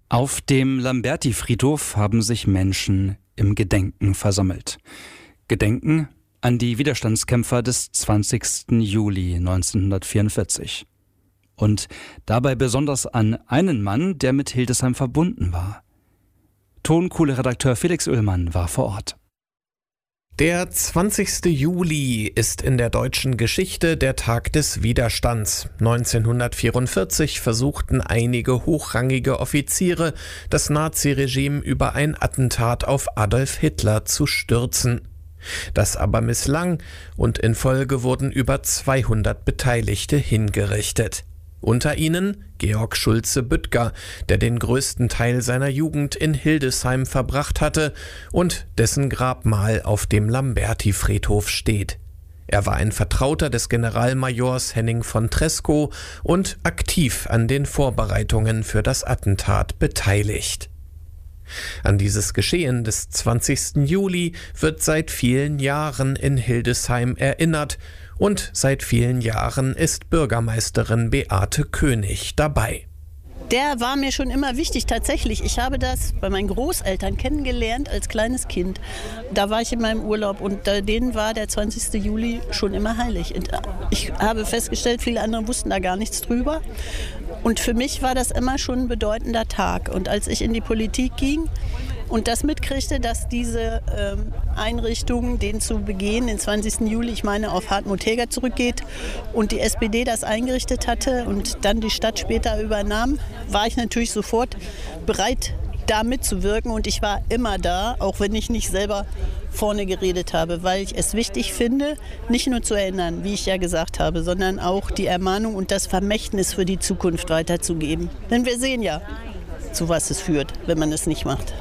Auf dem Lamberti-Friedhof haben sich Menschen im Gedenken versammelt. Gedenken an die Widerstandskämpfer des 20. Juli 1944. Und dabei besonders an einen Mann, der mit Hildesheim verbunden war. Tonkuhle-Redakteur Felix Ullmann war vor Ort. Der 20. Juli ist in der deutschen Geschichte der Tag des Widerstands. 1944 versuchten einige hochrangige Offiziere, das Naziregime über ein Attentat auf Adolf Hitler zu stürzen. Das aber misslang und in Folge wurden über 200 Beteiligte hingerichtet. Unter ihnen Georg Schulze-Büttger, der den größten Teil seiner Jugend in Hildesheim verbracht hatte und dessen Grabmal auf dem Lamberti-Friedhof steht. Er war ein Vertrauter des Generalmajors Henning von Tresckow und aktiv an den Vorbereitungen für das Attentat beteiligt. An dieses Geschehen des 20. Juli wird seit vielen Jahren in Hildesheim erinnert und seit vielen Jahren ist Bürgermeisterin Beate König dabei. Der war mir schon immer wichtig, tatsächlich. Ich habe das bei meinen Großeltern kennengelernt als kleines Kind. Da war ich in meinem Urlaub und denen war der 20. Juli schon immer heilig. Und ich habe festgestellt, viele andere wussten da gar nichts drüber. Und für mich war das immer schon ein bedeutender Tag. Und als ich in die Politik ging und das mitkriegte, dass diese Einrichtung, den zu begehen, den 20. Juli, ich meine, auf Hartmut Heger zurückgeht und die SPD das eingerichtet hatte und dann die Stadt später übernahm, war ich natürlich sofort bereit, da mitzuwirken. Und ich war immer da, auch wenn ich nicht selber vorne geredet habe, weil ich es wichtig finde, nicht nur zu erinnern, wie ich ja gesagt habe, sondern auch die Ermahnung und das Vermächtnis für die Zukunft weiterzugeben. Denn wir sehen ja, zu was es führt, wenn man es nicht macht.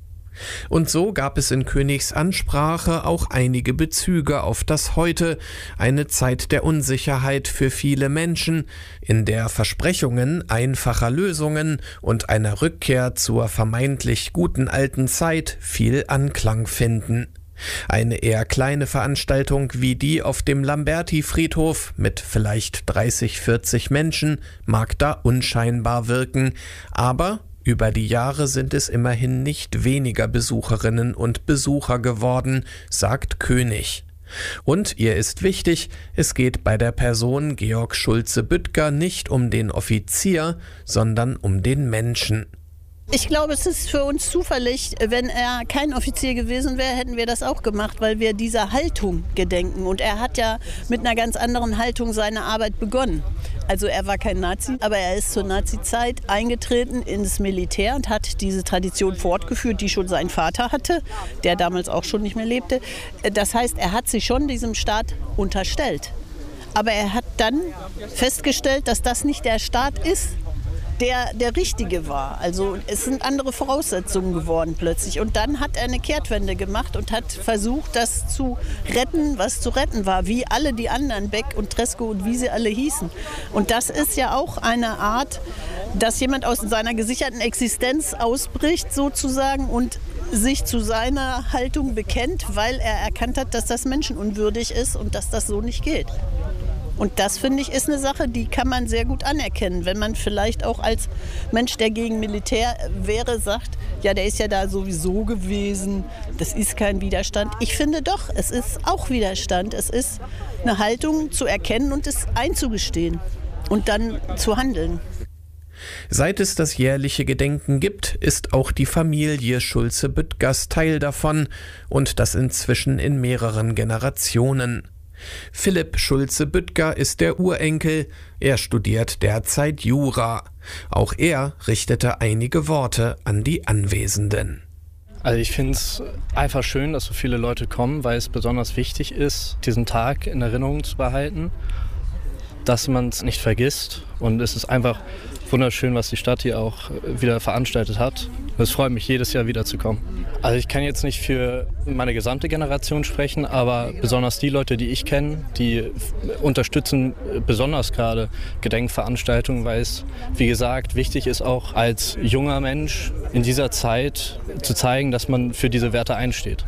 Und so gab es in Königs Ansprache auch einige Bezüge auf das Heute, eine Zeit der Unsicherheit für viele Menschen, in der Versprechungen einfacher Lösungen und einer Rückkehr zur vermeintlich guten alten Zeit viel Anklang finden. Eine eher kleine Veranstaltung wie die auf dem Lamberti-Friedhof mit vielleicht 30, 40 Menschen mag da unscheinbar wirken, aber über die Jahre sind es immerhin nicht weniger Besucherinnen und Besucher geworden, sagt König. Und ihr ist wichtig, es geht bei der Person Georg Schulze-Büttger nicht um den Offizier, sondern um den Menschen. Ich glaube, es ist für uns zufällig, wenn er kein Offizier gewesen wäre, hätten wir das auch gemacht, weil wir dieser Haltung gedenken. Und er hat ja mit einer ganz anderen Haltung seine Arbeit begonnen. Also er war kein Nazi, aber er ist zur Nazi-Zeit eingetreten ins Militär und hat diese Tradition fortgeführt, die schon sein Vater hatte, der damals auch schon nicht mehr lebte. Das heißt, er hat sich schon diesem Staat unterstellt. Aber er hat dann festgestellt, dass das nicht der Staat ist, der richtige war. Also es sind andere Voraussetzungen geworden plötzlich. Und dann hat er eine Kehrtwende gemacht und hat versucht, das zu retten, was zu retten war. Wie alle die anderen, Beck und Tresckow und wie sie alle hießen. Und das ist ja auch eine Art, dass jemand aus seiner gesicherten Existenz ausbricht sozusagen und sich zu seiner Haltung bekennt, weil er erkannt hat, dass das menschenunwürdig ist und dass das so nicht geht. Und das, finde ich, ist eine Sache, die kann man sehr gut anerkennen, wenn man vielleicht auch als Mensch, der gegen Militär wäre, sagt, ja, der ist ja da sowieso gewesen, das ist kein Widerstand. Ich finde doch, es ist auch Widerstand. Es ist eine Haltung zu erkennen und es einzugestehen und dann zu handeln. Seit es das jährliche Gedenken gibt, ist auch die Familie Schulze-Büttgers Teil davon und das inzwischen in mehreren Generationen. Philipp Schulze-Büttger ist der Urenkel, er studiert derzeit Jura. Auch er richtete einige Worte an die Anwesenden. Also ich finde es einfach schön, dass so viele Leute kommen, weil es besonders wichtig ist, diesen Tag in Erinnerung zu behalten, dass man es nicht vergisst. Und es ist einfach wunderschön, was die Stadt hier auch wieder veranstaltet hat. Es freut mich, jedes Jahr wieder zu kommen. Also ich kann jetzt nicht für meine gesamte Generation sprechen, aber besonders die Leute, die ich kenne, die unterstützen besonders gerade Gedenkveranstaltungen, weil es, wie gesagt, wichtig ist auch als junger Mensch in dieser Zeit zu zeigen, dass man für diese Werte einsteht.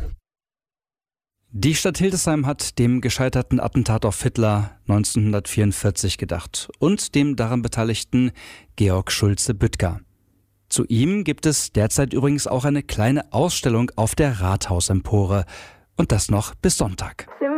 Die Stadt Hildesheim hat dem gescheiterten Attentat auf Hitler 1944 gedacht und dem daran beteiligten Georg Schulze-Büttger. Zu ihm gibt es derzeit übrigens auch eine kleine Ausstellung auf der Rathausempore. Und das noch bis Sonntag.